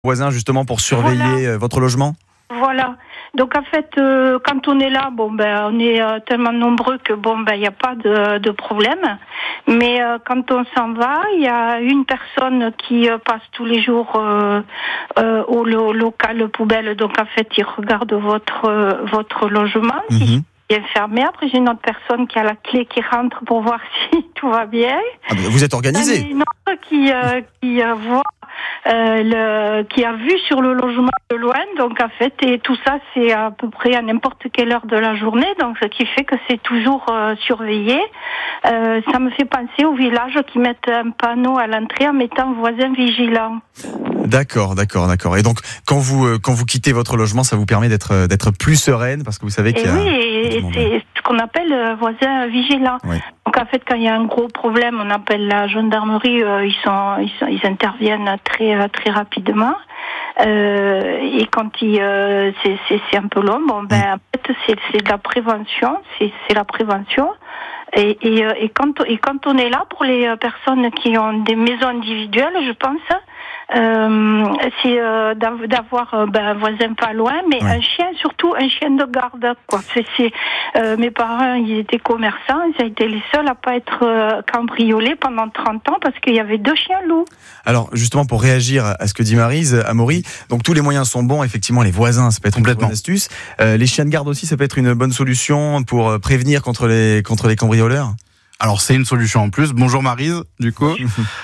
voisins justement pour surveiller votre logement ? Voilà. Donc en fait, quand on est là, on est tellement nombreux que il n'y a pas de problème. Mais quand on s'en va, il y a une personne qui passe tous les jours au local poubelle. Donc en fait, il regarde votre logement. Si il est fermé. Après, j'ai une autre personne qui a la clé qui rentre pour voir si tout va bien. Ah, vous êtes organisé. Il y a une autre qui voit. Qui a vu sur le logement de loin, donc en fait, et tout ça c'est à peu près à n'importe quelle heure de la journée, donc ce qui fait que c'est toujours surveillé. Ça me fait penser aux villages qui mettent un panneau à l'entrée en mettant voisin vigilant. D'accord. Et donc quand vous quittez votre logement, ça vous permet d'être plus sereine parce que vous savez qu'il y a. Oui, et c'est ce qu'on appelle voisin vigilant. Oui. Donc en fait, quand il y a un gros problème, on appelle la gendarmerie. Ils interviennent très rapidement. Et quand c'est un peu long, en fait c'est de la prévention. C'est la prévention. Et quand on est là pour les personnes qui ont des maisons individuelles, je pense. C'est d'avoir un voisin pas loin, mais un chien, surtout un chien de garde. Mes parents, ils étaient commerçants, ils ont été les seuls à pas être cambriolés pendant 30 ans parce qu'il y avait 2 chiens loups. Alors justement, pour réagir à ce que dit Maryse, Amaury, donc tous les moyens sont bons, effectivement les voisins, ça peut être une bonne astuce. Les chiens de garde aussi, ça peut être une bonne solution pour prévenir contre les cambrioleurs. Alors c'est une solution en plus. Bonjour Maryse, du coup.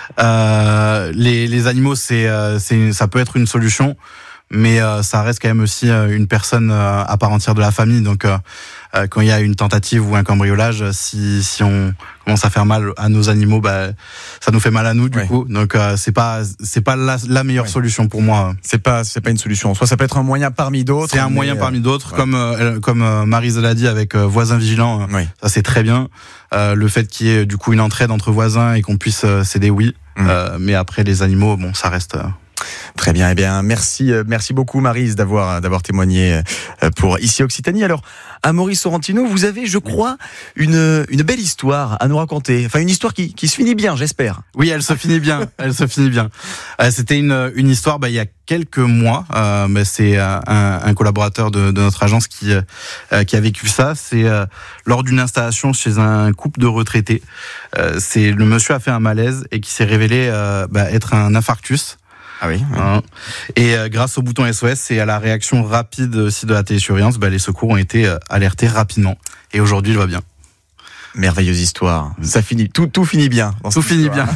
Les animaux, ça peut être une solution, mais ça reste quand même aussi une personne à part entière de la famille. Donc quand il y a une tentative ou un cambriolage, si on commence à faire mal à nos animaux, ça nous fait mal à nous du coup. Donc c'est pas la meilleure solution pour moi. C'est pas une solution. Soit ça peut être un moyen parmi d'autres. C'est un moyen parmi d'autres, comme Maryse l'a dit avec voisin vigilant. Ça c'est très bien. Le fait qu'il y ait du coup une entraide entre voisins et qu'on puisse s'aider, oui. Mais après les animaux, ça reste. Très bien. Eh bien, merci beaucoup Maryse d'avoir témoigné pour Ici Occitanie. Alors, Amaury Sorrentino, vous avez, je crois, une belle histoire à nous raconter. Enfin, une histoire qui se finit bien, j'espère. Oui, elle se finit bien. C'était une histoire, il y a quelques mois. C'est un collaborateur de notre agence qui a vécu ça. C'est lors d'une installation chez un couple de retraités. Le monsieur a fait un malaise et qui s'est révélé être un infarctus. Ah oui. Et grâce au bouton SOS et à la réaction rapide aussi de la télésurveillance, les secours ont été alertés rapidement. Et aujourd'hui, il va bien. Merveilleuse histoire. Ça finit, tout finit bien. Tout finit bien.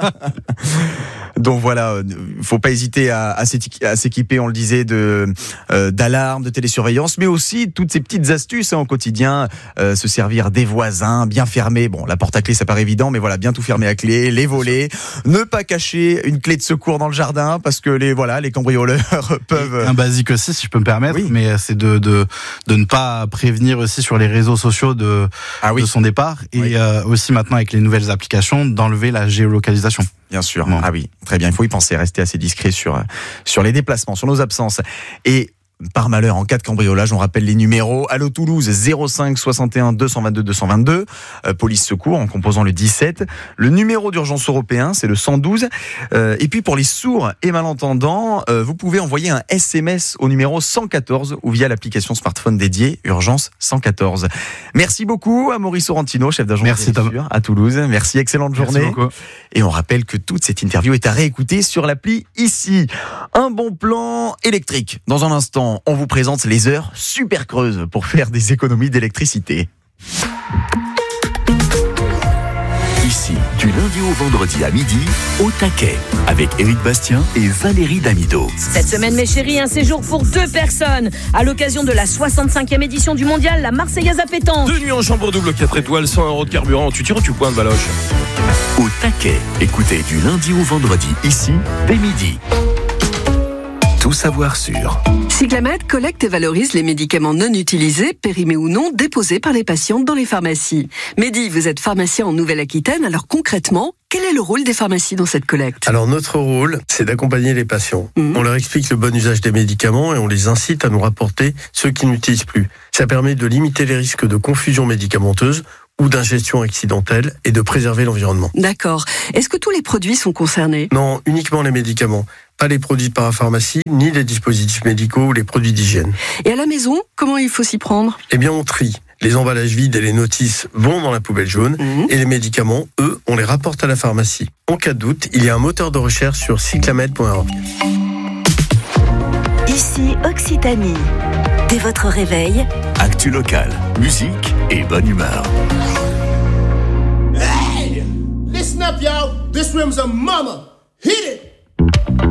Donc voilà, faut pas hésiter à s'équiper, on le disait, d'alarmes, de télésurveillance, mais aussi toutes ces petites astuces au quotidien, se servir des voisins, bien fermer. Bon, la porte à clé, ça paraît évident, mais voilà, bien tout fermer à clé, les volets, ne pas cacher une clé de secours dans le jardin parce que les cambrioleurs peuvent. Un basique aussi, si je peux me permettre, mais c'est de ne pas prévenir aussi sur les réseaux sociaux de son départ et aussi maintenant avec les nouvelles applications d'enlever la géolocalisation. Bien sûr. Ah oui, très bien. Il faut y penser, rester assez discret sur les déplacements, sur nos absences. Et par malheur, en cas de cambriolage, on rappelle les numéros. Allo Toulouse, 05 61 222 222. Police secours en composant le 17. Le numéro d'urgence européen, c'est le 112. Et puis pour les sourds et malentendants, vous pouvez envoyer un SMS au numéro 114 ou via l'application smartphone dédiée Urgence 114. Merci beaucoup à Amaury Sorrentino, chef d'agence à Toulouse. Merci, excellente journée. Merci beaucoup. Et on rappelle que toute cette interview est à réécouter sur l'appli Ici. Un bon plan électrique. Dans un instant, on vous présente les heures super creuses pour faire des économies d'électricité. Ici, du lundi au vendredi à midi, au taquet, avec Éric Bastien et Valérie Damido. Cette semaine, mes chéris, un séjour pour 2 personnes. À l'occasion de la 65e édition du mondial, la Marseillaise à pétanque. 2 nuits en chambre double 4 étoiles, 100 € de carburant. Tu tires ou tu pointes, Baloche? Au taquet, écoutez du lundi au vendredi, ici, dès midi. Tout savoir sur. Cyclamed collecte et valorise les médicaments non utilisés, périmés ou non, déposés par les patientes dans les pharmacies. Mehdi, vous êtes pharmacien en Nouvelle-Aquitaine, alors concrètement, quel est le rôle des pharmacies dans cette collecte ? Alors notre rôle, c'est d'accompagner les patients. On leur explique le bon usage des médicaments et on les incite à nous rapporter ceux qu'ils n'utilisent plus. Ça permet de limiter les risques de confusion médicamenteuse ou d'ingestion accidentelle et de préserver l'environnement. D'accord. Est-ce que tous les produits sont concernés ? Non, uniquement les médicaments. Pas les produits de parapharmacie, ni les dispositifs médicaux ou les produits d'hygiène. Et à la maison, comment il faut s'y prendre ? Eh bien, on trie. Les emballages vides et les notices vont dans la poubelle jaune et les médicaments, eux, on les rapporte à la pharmacie. En cas de doute, il y a un moteur de recherche sur cyclamed.org. Ici Occitanie. Dès votre réveil, actu local, musique et bonne humeur. Hey! Listen up, y'all. This room's a mama.